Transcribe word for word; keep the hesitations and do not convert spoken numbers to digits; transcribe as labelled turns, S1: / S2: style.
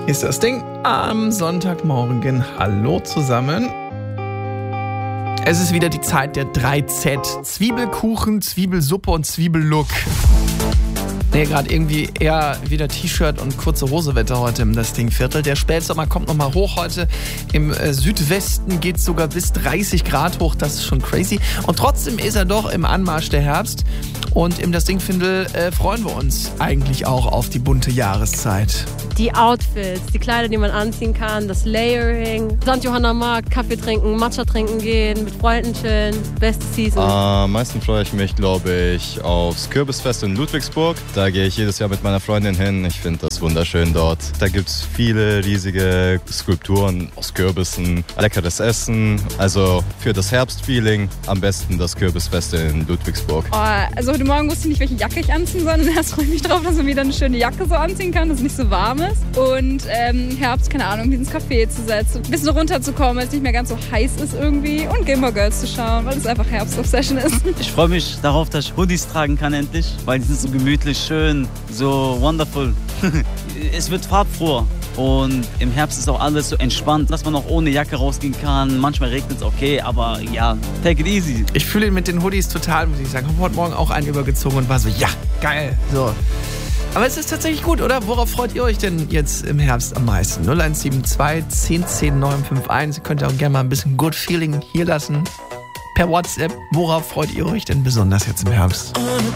S1: Hier ist das Ding am Sonntagmorgen. Hallo zusammen. Es ist wieder die Zeit der drei Z. Zwiebelkuchen, Zwiebelsuppe und Zwiebellook. Nee, gerade irgendwie eher wieder T-Shirt und kurze Hosewetter heute im Das Ding-Viertel. Der Spätsommer kommt nochmal hoch heute. Im äh, Südwesten geht es sogar bis dreißig Grad hoch. Das ist schon crazy. Und trotzdem ist er doch im Anmarsch der Herbst. Und im Das Ding-Viertel äh, freuen wir uns eigentlich auch auf die bunte Jahreszeit.
S2: Die Outfits, die Kleider, die man anziehen kann, das Layering, Sankt Johanna Markt, Kaffee trinken, Matcha trinken gehen, mit Freunden chillen, beste Season.
S3: Am meisten freue ich mich, glaube ich, aufs Kürbisfest in Ludwigsburg. Da gehe ich jedes Jahr mit meiner Freundin hin. Ich finde das wunderschön dort. Da gibt es viele riesige Skulpturen aus Kürbissen, leckeres Essen. Also für das Herbstfeeling am besten das Kürbisfest in Ludwigsburg.
S4: Oh, also heute Morgen wusste ich nicht, welche Jacke ich anziehen soll. Und erst freue ich mich drauf, dass man wieder eine schöne Jacke so anziehen kann, dass es nicht so warm ist. Und ähm, Herbst, keine Ahnung, ins Café zu setzen, ein bisschen runterzukommen, weil es nicht mehr ganz so heiß ist irgendwie. Und Gilmore Girls zu schauen, weil es einfach Herbst-Obsession ist.
S5: Ich freue mich darauf, dass ich Hoodies tragen kann endlich, weil die sind so gemütlich, schön, so wonderful. Es wird farbfroher. Und im Herbst ist auch alles so entspannt, dass man auch ohne Jacke rausgehen kann. Manchmal regnet es okay, aber ja, take it easy.
S1: Ich fühle ihn mit den Hoodies total, muss ich sagen. Ich habe heute Morgen auch einen übergezogen und war so, ja, geil. So. Aber es ist tatsächlich gut, oder? Worauf freut ihr euch denn jetzt im Herbst am meisten? null eins sieben zwei, zehn zehn, neun fünf eins. Ihr könnt ja auch gerne mal ein bisschen Good Feeling hier lassen. Per WhatsApp. Worauf freut ihr euch denn besonders jetzt im Herbst?